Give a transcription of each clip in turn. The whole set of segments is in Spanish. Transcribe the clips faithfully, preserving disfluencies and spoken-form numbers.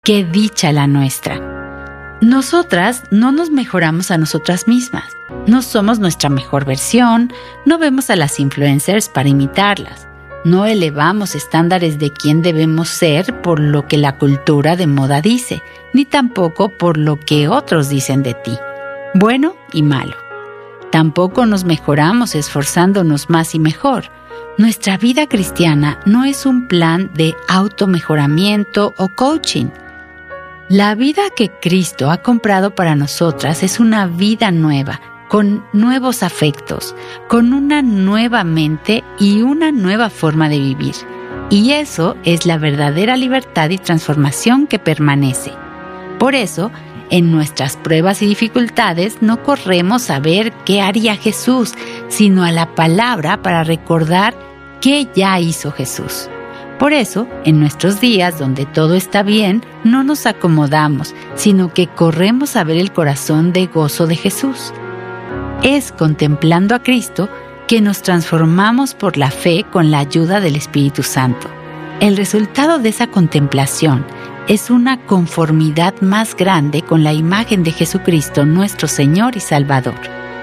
¡Qué dicha la nuestra! Nosotras no nos mejoramos a nosotras mismas. No somos nuestra mejor versión, no vemos a las influencers para imitarlas. No elevamos estándares de quién debemos ser por lo que la cultura de moda dice, ni tampoco por lo que otros dicen de ti, bueno y malo. Tampoco nos mejoramos esforzándonos más y mejor. Nuestra vida cristiana no es un plan de automejoramiento o coaching. La vida que Cristo ha comprado para nosotras es una vida nueva, con nuevos afectos, con una nueva mente y una nueva forma de vivir. Y eso es la verdadera libertad y transformación que permanece. Por eso, en nuestras pruebas y dificultades no corremos a ver qué haría Jesús, sino a la palabra para recordar qué ya hizo Jesús. Por eso, en nuestros días donde todo está bien, no nos acomodamos, sino que corremos a ver el corazón de gozo de Jesús. Es contemplando a Cristo que nos transformamos por la fe con la ayuda del Espíritu Santo. El resultado de esa contemplación es una conformidad más grande con la imagen de Jesucristo, nuestro Señor y Salvador.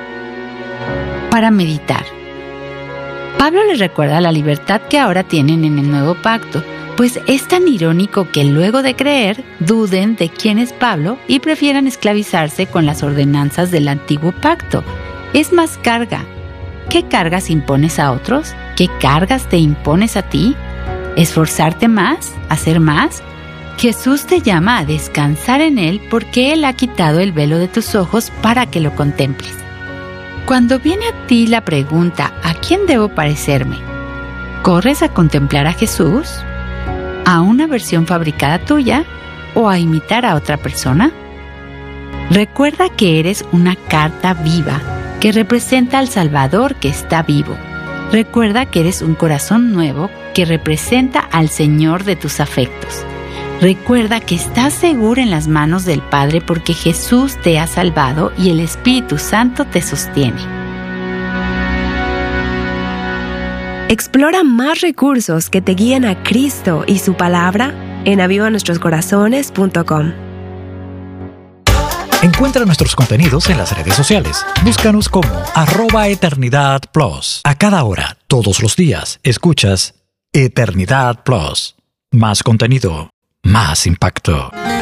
Para meditar. Pablo les recuerda la libertad que ahora tienen en el nuevo pacto, pues es tan irónico que luego de creer, duden de quién es Pablo y prefieran esclavizarse con las ordenanzas del antiguo pacto. Es más carga. ¿Qué cargas impones a otros? ¿Qué cargas te impones a ti? ¿Esforzarte más? ¿Hacer más? Jesús te llama a descansar en Él porque Él ha quitado el velo de tus ojos para que lo contemples. Cuando viene a ti la pregunta, ¿a quién debo parecerme? ¿Corres a contemplar a Jesús? ¿A una versión fabricada tuya? ¿O a imitar a otra persona? Recuerda que eres una carta viva que representa al Salvador que está vivo. Recuerda que eres un corazón nuevo que representa al Señor de tus afectos. Recuerda que estás seguro en las manos del Padre porque Jesús te ha salvado y el Espíritu Santo te sostiene. Explora más recursos que te guían a Cristo y su palabra en aviva nuestros corazones punto com. Encuentra nuestros contenidos en las redes sociales. Búscanos como arroba Eternidad Plus. A cada hora, todos los días, escuchas Eternidad Plus. Más contenido, más impacto.